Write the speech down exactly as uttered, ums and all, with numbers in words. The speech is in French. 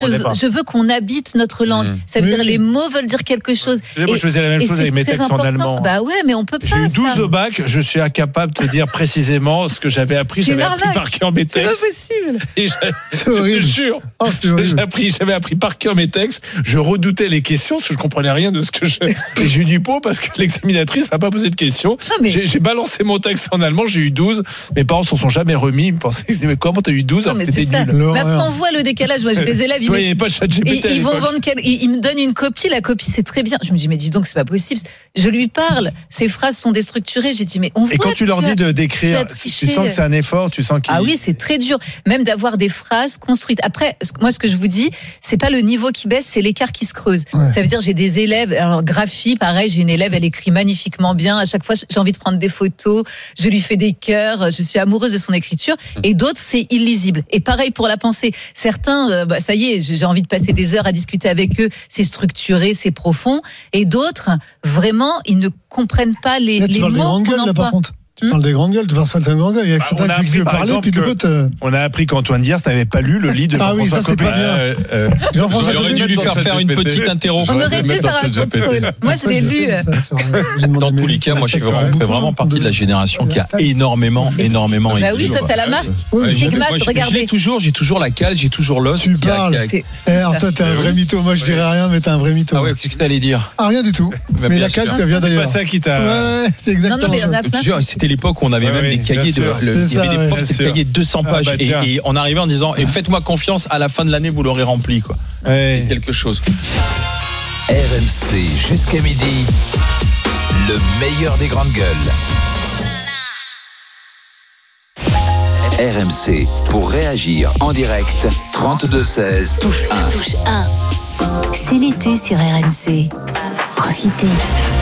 Je veux, je veux qu'on habite notre langue. Mmh. Ça veut oui. dire les mots veulent dire quelque chose. Moi, et, je faisais la même chose avec mes textes important. En allemand. Bah ouais, mais on peut pas. J'ai eu douze ça. au bac. Je suis incapable de te dire précisément ce que j'avais appris. C'est j'avais normal. appris par cœur mes textes. C'est pas possible. Et je, je jure. Oh, j'ai appris, j'avais appris par cœur mes textes. Je redoutais les questions parce que je comprenais rien de ce que je. Et j'ai eu du pot parce que l'examinatrice m'a pas posé de questions. Non, mais... j'ai, j'ai balancé mon texte en allemand. J'ai eu douze. Mes parents s'en sont jamais remis. Ils me pensaient, ils disaient, mais comment t'as eu douze alors que t'étais nul. Mais après, on voit le décalage. Moi, j'ai des élèves. Tu vois, il n'y avait pas de chat G P T. Ils, ils vont vendre, ils, ils me donnent une copie, la copie c'est très bien. Je me dis mais dis donc c'est pas possible. Je lui parle, ses phrases sont déstructurées. Je lui dis mais on voit. Et quand tu leur dis de d'écrire, tu sens que c'est un effort, tu sens qu'il. Ah oui, c'est très dur, même d'avoir des phrases construites. Après, moi ce que je vous dis, c'est pas le niveau qui baisse, c'est l'écart qui se creuse. Ouais. Ça veut dire j'ai des élèves, alors graphie, pareil, j'ai une élève, elle écrit magnifiquement bien. À chaque fois, j'ai envie de prendre des photos, je lui fais des cœurs, je suis amoureuse de son écriture. Et d'autres, c'est illisible. Et pareil pour la pensée. Certains, euh, bah, ça y est, j'ai envie de passer des heures à discuter avec eux, c'est structuré, c'est profond. Et d'autres, vraiment, ils ne comprennent pas les, là, les mots qu'on gueules, là, par contre. Tu parles des grandes gueules, tu parles certaines grandes gueules. Il y a bah, certains qui veulent parler, puis d'autres. Euh... On a appris qu'Antoine Diers n'avait pas lu le livre de Jean-François Copé. Ah oui, ça c'est pas bien. Euh, euh, J'aurais dû lui faire faire une petite interro. On aurait dû faire un contrôle. Moi, je l'ai lu. Dans tous les cas, moi, je fais vraiment partie de la génération qui a énormément, énormément écrit. Bah oui, toi, t'as la marque. Stigmate, regardez. J'ai toujours, j'ai toujours la cale, j'ai toujours l'os. Tu parles. Alors toi, t'es un vrai mytho. Moi, je dirais rien, mais t'es un vrai mytho. Ah ouais, qu'est-ce que t'allais dire? Ah, rien du tout. Mais la cale, tu viens d'ailleurs. C'est pas ça qui t'a. Ouais, c'est exactement ça. C'était l'époque où on avait même des cahiers de. Le, il y avait des profs, c'était le cahier de deux cents pages. Ah bah et, et on arrivait en disant et faites-moi confiance, à la fin de l'année, vous l'aurez rempli. Quoi. Ouais. Quelque chose. R M C jusqu'à midi, le meilleur des grandes gueules. R M C, pour réagir en direct, trente-deux seize, touche un. Touche un. C'est l'été sur R M C. Profitez.